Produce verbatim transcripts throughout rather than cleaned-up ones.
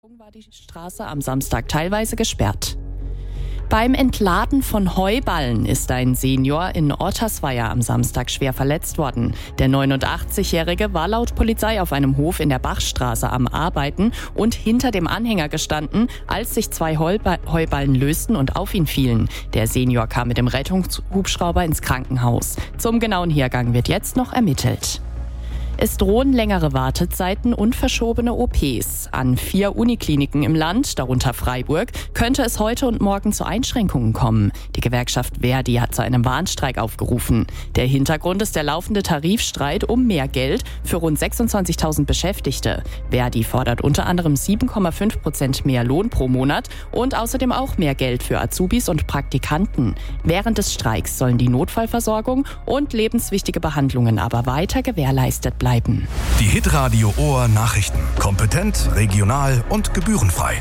War die Straße am Samstag teilweise gesperrt. Beim Entladen von Heuballen ist ein Senior in Ottersweier am Samstag schwer verletzt worden. Der neunundachtzigjährige war laut Polizei auf einem Hof in der Bachstraße am Arbeiten und hinter dem Anhänger gestanden, als sich zwei Heuba- Heuballen lösten und auf ihn fielen. Der Senior kam mit dem Rettungshubschrauber ins Krankenhaus. Zum genauen Hergang wird jetzt noch ermittelt. Es drohen längere Wartezeiten und verschobene O Ps. An vier Unikliniken im Land, darunter Freiburg, könnte es heute und morgen zu Einschränkungen kommen. Die Gewerkschaft Verdi hat zu einem Warnstreik aufgerufen. Der Hintergrund ist der laufende Tarifstreit um mehr Geld für rund sechsundzwanzigtausend Beschäftigte. Verdi fordert unter anderem sieben Komma fünf Prozent mehr Lohn pro Monat und außerdem auch mehr Geld für Azubis und Praktikanten. Während des Streiks sollen die Notfallversorgung und lebenswichtige Behandlungen aber weiter gewährleistet bleiben. Die Hitradio Ohr Nachrichten. Kompetent, regional und gebührenfrei.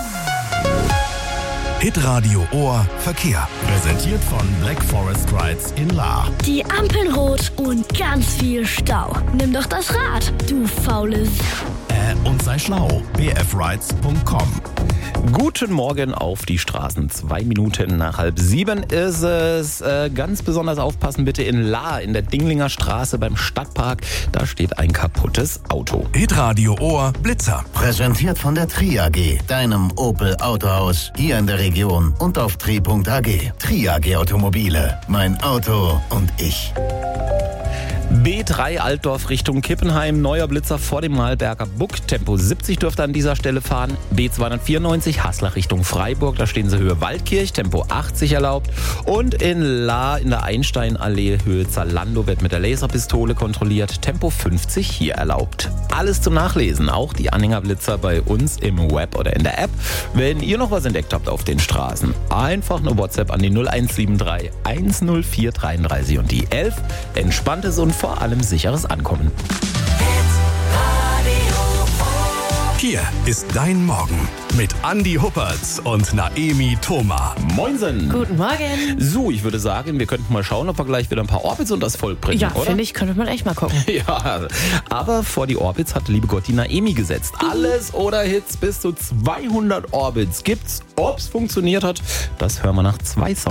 Hitradio Ohr Verkehr. Präsentiert von Black Forest Rides in Lahr. Die Ampeln rot und ganz viel Stau. Nimm doch das Rad, du faules. Äh, und sei schlau. b f rides punkt com. Guten Morgen auf die Straßen. Zwei Minuten nach halb sieben ist es. Äh, ganz besonders aufpassen bitte in Lahr, in der Dinglinger Straße beim Stadtpark. Da steht ein kaputtes Auto. Hitradio Ohr Blitzer. Präsentiert von der Tri A G, deinem Opel Autohaus, hier in der Region und auf tri punkt a g. Tri A G Automobile, mein Auto und ich. B drei Altdorf Richtung Kippenheim, neuer Blitzer vor dem Malberger Buck. Tempo siebzig dürfte an dieser Stelle fahren. B zweihundertvierundneunzig Haslach Richtung Freiburg, da stehen sie Höhe Waldkirch, Tempo achtzig erlaubt. Und in Lahr in der Einsteinallee Höhe Zalando wird mit der Laserpistole kontrolliert, Tempo fünfzig hier erlaubt. Alles zum Nachlesen, auch die Anhängerblitzer bei uns im Web oder in der App. Wenn ihr noch was entdeckt habt auf den Straßen, einfach eine WhatsApp an die null eins sieben drei eins null vier dreiunddreißig und die elf. Entspanntes und vor allem sicheres Ankommen. Hier ist dein Morgen mit Andi Huppertz und Naemi Thoma. Moinsen. Guten Morgen. So, ich würde sagen, wir könnten mal schauen, ob wir gleich wieder ein paar Orbits unter das Volk bringen, Ja, oder? finde ich, könnte man echt mal gucken. Ja, aber vor die Orbits hat liebe Gott die Naemi gesetzt. Alles oder Hits bis zu zweihundert Orbits gibt's. Ob's funktioniert hat, das hören wir nach zwei Songs.